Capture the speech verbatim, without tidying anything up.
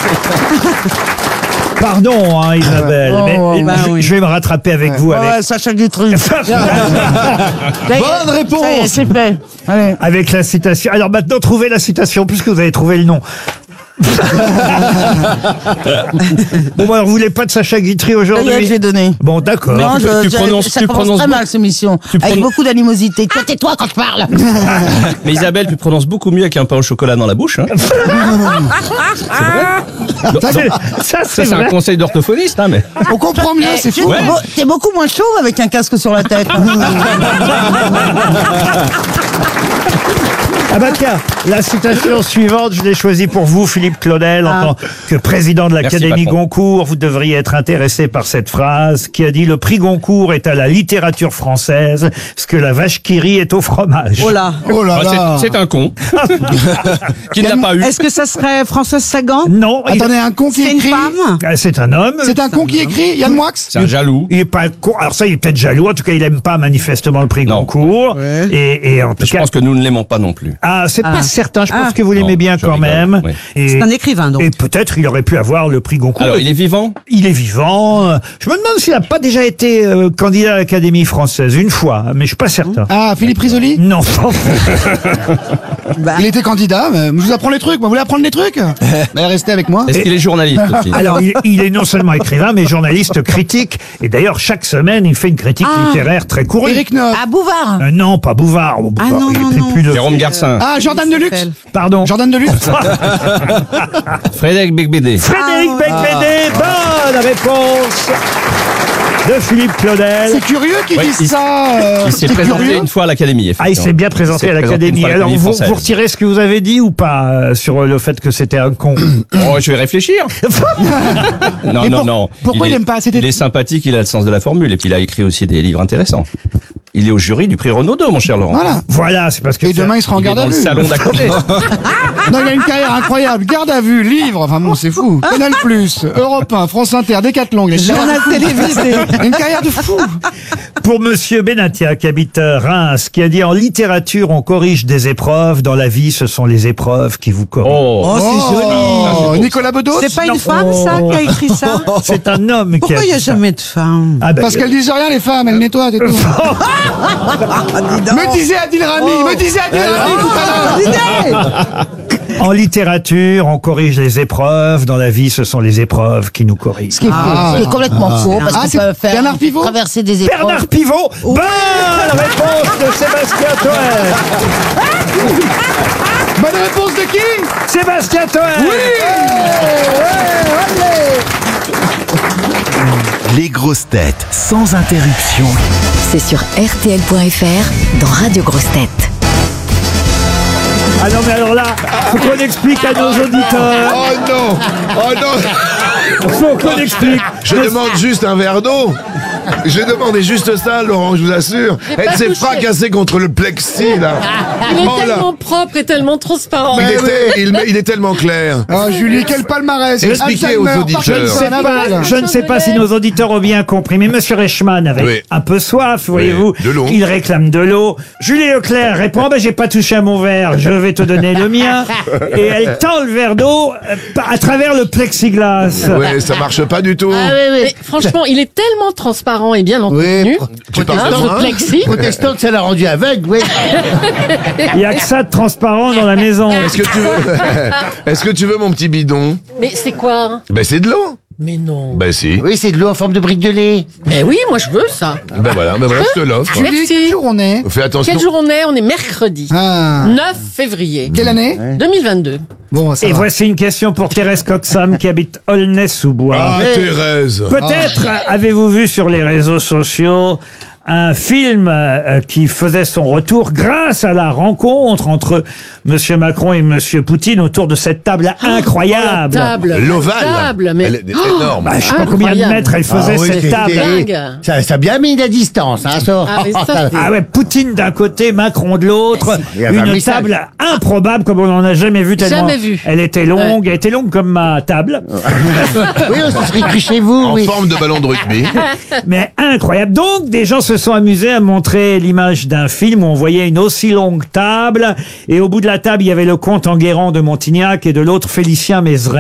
Pardon, hein, Isabelle, Oh, mais oh, bah je, oui. je vais me rattraper avec vous. Avec... Ouais, Sacha Guitry. Bonne réponse. Ça y est, c'est fait. Allez. Avec la citation. Alors maintenant, trouvez la citation, puisque vous avez trouvé le nom. Bon, alors, vous voulez pas de Sacha Guitry Ça y est, aujourd'hui? j'ai donné. Bon, d'accord. Non, tu- je, tu je- prononces- ça tu commence prononces très beaucoup- mal, cette émission. tu Avec prononces- beaucoup d'animosité. Toi, tais-toi quand je parle. Mais Isabelle, tu prononces beaucoup mieux avec un pain au chocolat dans la bouche. Hein. Ça, c'est, ça, Ça, c'est c'est un vrai. conseil d'orthophoniste, hein, mais. On comprend mieux, c'est Tu- fou. Ouais. beau- T'es beaucoup moins chaud avec un casque sur la tête. Ah bah tiens, la citation suivante, je l'ai choisie pour vous, Philippe Claudel, en Ah. tant que président de l'Académie patron. Goncourt. Vous devriez être intéressé par cette phrase qui a dit « Le prix Goncourt est à la littérature française ce que la vache qui rit est au fromage ». Oh là. Oh là Ah, là. c'est, c'est un con. Qui ne l'a pas eu. Est-ce que ça serait Françoise Sagan? Non, il- Attendez, un con qui C'est une écrit. femme? Ah, c'est un homme. C'est un con qui écrit. Yann Moix. C'est un jaloux. Il est pas con. Alors ça, il est peut-être jaloux. En tout cas, il aime pas manifestement le prix Non. Goncourt. Ouais. Et, et en tout Je cas, pense que nous ne l'aimons pas non plus. ah, c'est pas Ah. certain. Je pense Ah. que vous l'aimez Non, bien je quand rigole, même. oui. Et, C'est un écrivain, donc. et peut-être il aurait pu avoir le prix Goncourt. Alors, il est vivant? Il est vivant. Je me demande s'il n'a pas déjà été euh, candidat à l'Académie française une fois, mais je suis pas certain. Ah, Philippe Risoli. Non. Bah, Il était candidat. Mais je vous apprends les trucs. Moi, vous voulez apprendre les trucs? Bah, restez avec moi. Est-ce qu'il est journaliste aussi? Alors, il, il est non seulement écrivain, mais journaliste critique. Et d'ailleurs, chaque semaine, il fait une critique Ah. littéraire très courte. Éric Neuf. à Bouvard. Euh, non, pas Bouvard. Oh, Bouvard, non, il non, fait non. plus de... Jérôme Garcin. Ah, Jordan Deluxe. Pardon. Jordan Deluxe. Frédéric Becbédé. Frédéric Ah, Becbédé, bonne réponse de Philippe Claudel. C'est curieux qu'ils Ouais, disent il- ça. euh, Il s'est c'est présenté curieux. une fois à l'Académie, Ah, il effectivement. s'est bien présenté Il à s'est présenté une l'Académie. fois à Alors, vous, l'Académie vous française. retirez ce que vous avez dit ou pas euh, sur le fait que c'était un con? Oh, je vais réfléchir. non, Et non, pour- non. pourquoi il est- aime pas? C'était- Il est sympathique, il a le sens de la formule, et puis il a écrit aussi des livres intéressants. Il est au jury du prix Renaudot, mon cher Laurent. Voilà. Voilà, c'est parce que... Et demain, il sera en Il est garde dans à le vue. salon d'à côté. Non, il a une carrière incroyable. Garde à vue, livre. Enfin bon, c'est fou. Canal Plus, Europe un, France Inter, Décathlon. Il a une Journal carrière- télévisé. Une carrière de fou. Pour Monsieur Benatia, qui habite euh, Reims, qui a dit « En littérature, on corrige des épreuves. Dans la vie, ce sont les épreuves qui vous corrigent. Oh. Oh, c'est Oh, joli. Nicolas Bedos. C'est pas une femme, ça, qui a écrit ça? C'est un homme qui Pourquoi a il n'y a dit ça. jamais de femme? Ah, ben, Parce qu'elles disent rien, les femmes, elles nettoient et tout. Me disait Adil Rami, me disait Adil Rami tout à l'heure. en littérature, on corrige les épreuves. Dans la vie, ce sont les épreuves qui nous corrigent. Ce qui est, Ah. ce qui est complètement faux, parce Ah, qu'on c'est peut faire Bernard Pivot traverser des épreuves. Bernard Pivot, bonne réponse de Sébastien Toen. Bonne réponse de qui? Sébastien Toen. Les grosses têtes sans interruption. C'est sur R T L point F R dans Radio Grosses Têtes. Ah non, mais alors là, faut qu'on explique à nos auditeurs. Oh non! Oh non! Faut qu'on explique. Je demande juste un verre d'eau. Je demandais juste ça, Laurent, je vous assure. Elle s'est fracassée contre le plexi, là. Il est Oh là. tellement propre et tellement transparent. Il, était- il, il est tellement clair. Oh, Julie, quel palmarès. Expliquez aux Alzheimer, auditeurs. Je ne sais pas, je ne sais pas si nos auditeurs ont bien compris, mais Monsieur Reichmann avait Oui. un peu soif, voyez-vous. de l'eau. Il réclame de l'eau. Julie Leclerc répond, ben, j'ai pas touché à mon verre, je vais te donner le mien. Et elle tend le verre d'eau euh, à travers le plexiglas. Ouais, ça marche pas du tout. Ah oui, oui. Mais franchement, il est tellement transparent et bien entretenu. Tu parles de Hein, moi, ce plexi. Protestante, ça l'a rendu aveugle, oui. Il y a que ça de transparent dans la maison. Est-ce que tu veux, est-ce que tu veux mon petit bidon? Mais c'est quoi? Ben c'est de l'eau. Mais non. Ben si. Oui, c'est de l'eau en forme de brique de lait. Mais oui, moi je veux ça. Ben voilà, ben voilà, je te l'offre. Julie, Merci. quel jour on est? Fais attention. Quel jour on est? On est mercredi. Ah. neuf février Quelle année? deux mille vingt-deux. Bon, ça Et va. voici une question pour Thérèse Coxam qui habite Aulnay-sous-Bois. Ah, Thérèse. Peut-être avez-vous vu sur les réseaux sociaux un film euh, qui faisait son retour grâce à la rencontre entre Monsieur Macron et Monsieur Poutine autour de cette table incroyable. Table. L'ovale. Table, mais. Elle est énorme. Bah, je sais pas combien de Incroyable. mètres elle faisait Ah oui, cette c'est- table. Dingue. Ça, ça a bien mis la distance, hein, ça. Ah, mais ça, c'est- Ah ouais, Poutine d'un côté, Macron de l'autre. Il y avait un Une message. table improbable comme on n'en a jamais vu tellement. Jamais vu. Elle était longue, elle était longue comme ma table, Oui, on se serait cru chez vous, En oui. forme de ballon de rugby. mais incroyable. Donc, des gens se sont amusés à montrer l'image d'un film où on voyait une aussi longue table et au bout de la table, il y avait le comte Enguerrand de Montignac et de l'autre Félicien Mézeray.